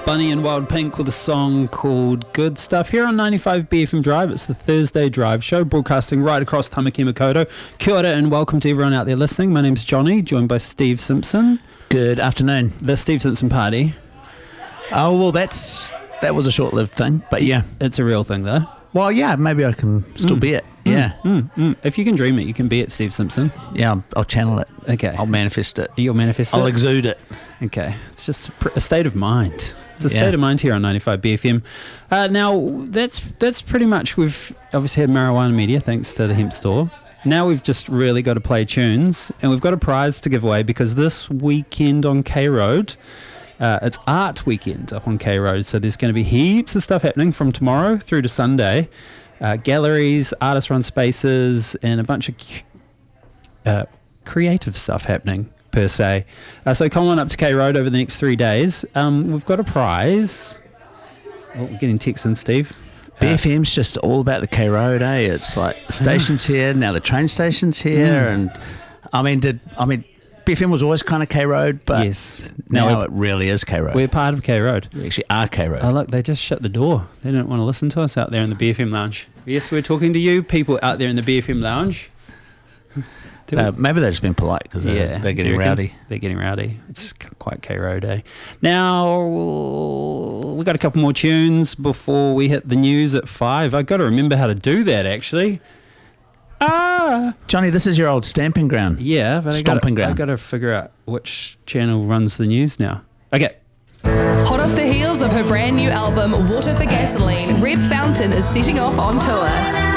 Bunny and Wild Pink with a song called Good Stuff here on 95 BFM Drive. It's the Thursday Drive show, broadcasting right across Tamaki Makaurau. Kia ora and welcome to everyone out there listening. My name's Johnny, joined by Steve Simpson. Good afternoon. The Steve Simpson party. Oh, well, that was a short-lived thing, but yeah. It's a real thing, though. Well, yeah, maybe I can still be it. Yeah. If you can dream it, you can be it, Steve Simpson. Yeah, I'll channel it. Okay. I'll manifest it. You'll manifest it? I'll exude it. Okay. It's just a state of mind. It's a state of mind here on 95 BFM. Now, that's pretty much, we've obviously had marijuana media, thanks to the hemp store. Now we've just really got to play tunes, and we've got a prize to give away because this weekend on K Road, it's art weekend up on K Road, so there's going to be heaps of stuff happening from tomorrow through to Sunday. Galleries, artist-run spaces, and a bunch of creative stuff happening, per se. So come on up to K Road over the next 3 days. We've got a prize. Oh, we're getting texts in, Steve. BFM's just all about the K Road, eh? It's like the station's here, now the train station's here, and I mean, BFM was always kind of K Road, but yes, now it really is K Road. We're part of K Road. We actually are K Road. Oh, look, they just shut the door. They don't want to listen to us out there in the BFM lounge. Yes, we're talking to you, people out there in the BFM lounge. Maybe they've just been polite because they're getting rowdy. They're getting rowdy. It's quite K Road, eh? Now, we've got a couple more tunes before we hit the news at 5. I've got to remember how to do that, actually. Johnny, this is your old stamping ground. Yeah, but I've got to figure out which channel runs the news now. Okay. Hot off the heels of her brand new album, Water for Gasoline, Red Fountain is setting off on tour.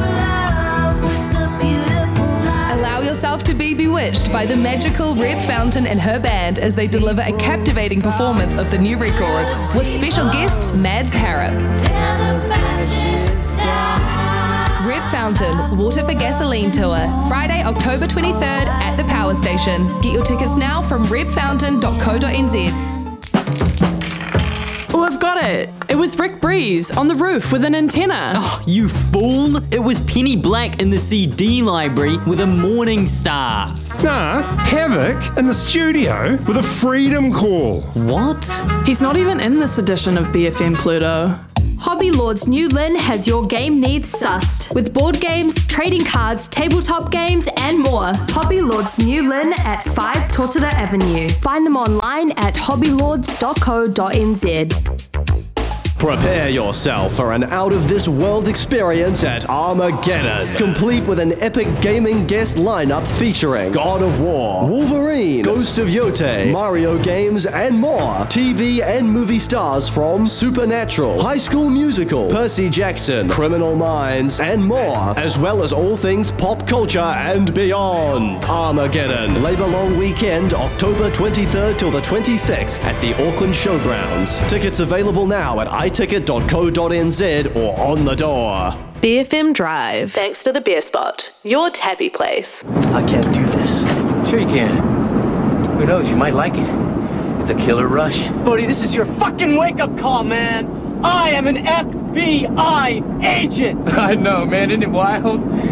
Allow yourself to be bewitched by the magical Red Fountain and her band as they deliver a captivating performance of the new record, with special guests Mads Harrop. Red Fountain, Water for Gasoline Tour, Friday, October 23rd at the Power Station. Get your tickets now from redfountain.co.nz. Oh, I've got it. It was Rick Breeze on the roof with an antenna. Oh, you fool. It was Penny Black in the CD library with a morning star. Nah, Havoc in the studio with a freedom call. What? He's not even in this edition of BFM Pluto. Hobby Lord's New Lynn has your game needs sussed, with board games, trading cards, tabletop games, and more. Hobby Lord's New Lynn at 5 Totara Avenue. Find them online at hobbylords.co.nz. Prepare yourself for an out-of-this-world experience at Armageddon, complete with an epic gaming guest lineup featuring God of War, Wolverine, Ghost of Yote, Mario games, and more. TV and movie stars from Supernatural, High School Musical, Percy Jackson, Criminal Minds, and more, as well as all things pop culture and beyond. Armageddon, Labour Long Weekend, October 23rd till the 26th at the Auckland Showgrounds. Tickets available now at iticket.co.nz or on the door. BFM Drive. Thanks to the Beer Spot, your tabby place. I can't do this. Sure you can. Who knows, you might like it. It's a killer rush. Buddy, this is your fucking wake-up call, man. I am an FBI agent. I know, man. Isn't it wild?